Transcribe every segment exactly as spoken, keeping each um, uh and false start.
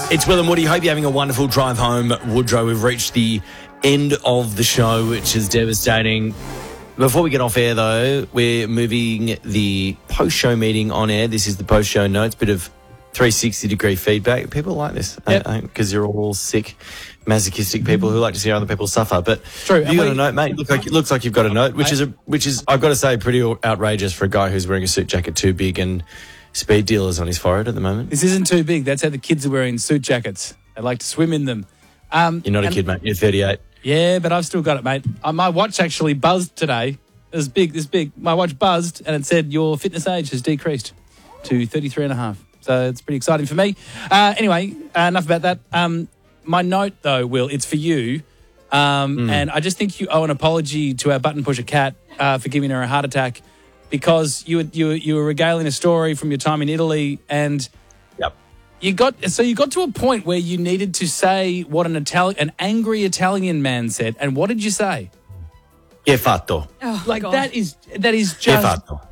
It's Will and Woody. Hope you're having a wonderful drive home, Woodrow. We've reached the end of the show, which is devastating. Before we get off air, though, we're moving the post-show meeting on air. This is the post-show notes, bit of three sixty degree feedback. People like this because you're all sick, masochistic people who like to see other people suffer. But True. you got we, a note, mate. Look like, it looks like you've got a note, which is a, which is I've got to say pretty outrageous for a guy who's wearing a suit jacket too big and speed dealers on his forehead at the moment. This isn't too big. That's how the kids are wearing suit jackets. They like to swim in them. Um, you're not a kid, mate. You're thirty-eight. Yeah, but I've still got it, mate. Uh, my watch actually buzzed today. It was big, this big. My watch buzzed and it said your fitness age has decreased to thirty-three and a half. So it's pretty exciting for me. Uh, anyway, uh, enough about that. Um, my note, though, Will, it's for you. Um, mm. And I just think you owe an apology to our button pusher Kat uh, for giving her a heart attack because you were, you, were, you were regaling a story from your time in Italy and yep. you got so you got to a point where you needed to say what an Italian, an angry Italian man said. And what did you say? Che fatto. Oh, like God. that is that is Che just fatto.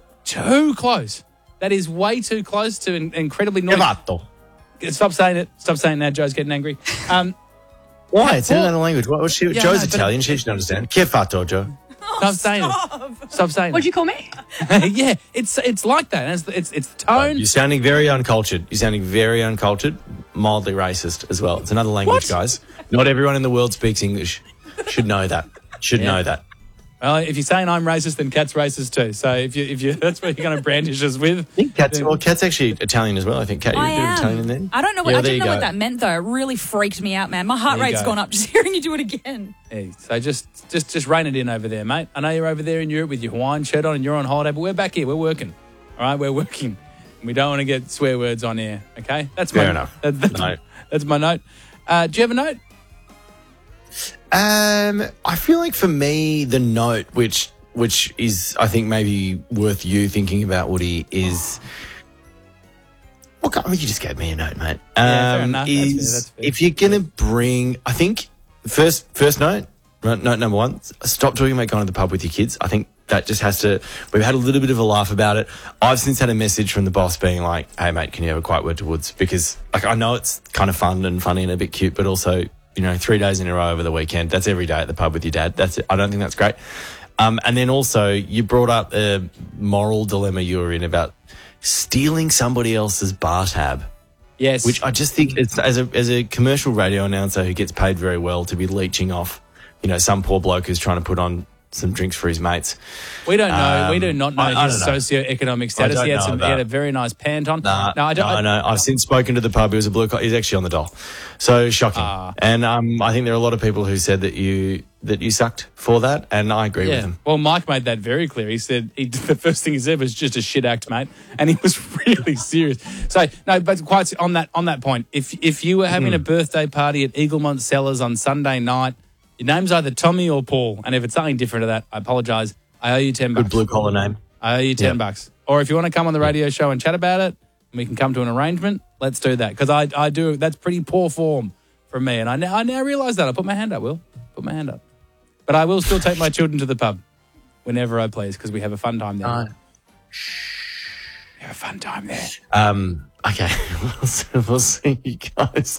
too close. That is way too close to in, incredibly noisy. Che fatto. Stop saying it. Stop saying that. Joe's getting angry. Um, Why? It's in another language. What was she? Yeah, Joe's no, Italian. She should understand. Che fatto, Joe. Oh, stop saying stop. it. Stop saying What'd it. you call me? Yeah, it's it's like that. It's it's, it's the tone. You're sounding very uncultured. You're sounding very uncultured, mildly racist as well. It's another language, What? guys. Not everyone in the world speaks English. Should know that. Should Yeah. know that. Well, if you're saying I'm racist, then Kat's racist too. So if you if you that's what you're going to brandish us with. I think Kat's, then- well, Kat's actually Italian as well. I think, Kat, you're I a bit of am. Italian there. I don't know what Yeah, I there didn't you know go. what that meant though. It really freaked me out, man. My heart There you rate's go. gone up just hearing you do it again. Hey, so just just just rein it in over there, mate. I know you're over there in Europe with your Hawaiian shirt on and you're on holiday, but we're back here. We're working. All right, we're working. We don't want to get swear words on air. Okay, that's Fair my enough. That, that's, No. that's my note. Uh, do you have a note? Um, I feel like for me, the note, which which is, I think, maybe worth you thinking about, Woody, is... Well, I mean, you just gave me a note, mate. Um, Yeah, fair enough. That's fair, is that's fair. if you're going to bring... I think, first first note, note number one, stop talking about going to the pub with your kids. I think that just has to... We've had a little bit of a laugh about it. I've since had a message from the boss being like, hey, mate, can you have a quiet word to Woods? Because, like, I know it's kind of fun and funny and a bit cute, but also... You know, three days in a row over the weekend. That's every day at the pub with your dad. That's it. I don't think that's great. Um, and then also, you brought up a moral dilemma you were in about stealing somebody else's bar tab, Yes. which I just think it's as a as a commercial radio announcer who gets paid very well to be leeching off, you know, some poor bloke who's trying to put on some drinks for his mates. we don't know. um, we do not know I- I his don't know. socioeconomic status. don't He had, know some, he had about- a very nice pant on. Nah, no, I don't. no, I- no. I've since spoken to the pub. He was a blue collar. He's actually on the dole. So shocking. Ah. And um, I think there are a lot of people who said that you that you sucked for that, and I agree with Yeah. them. Well, Mike made that very clear. He said he, the first thing he said was just a shit act, mate, and he was really serious. So no, but quite on that on that point, if if you were having Hmm. a birthday party at Eaglemont Cellars on Sunday night, your name's either Tommy or Paul, and if it's something different to that, I apologise. I owe you ten bucks. Good blue collar name. I owe you ten Yeah. bucks. Or if you want to come on the radio show and chat about it, and we can come to an arrangement. Let's do that because I I do. That's pretty poor form from me, and I now I now realise that. I put my hand up. Will put my hand up. But I will still take my children to the pub whenever I please because we have a fun time there. Uh, We have a fun time there. Um, okay, we'll see, we'll see you guys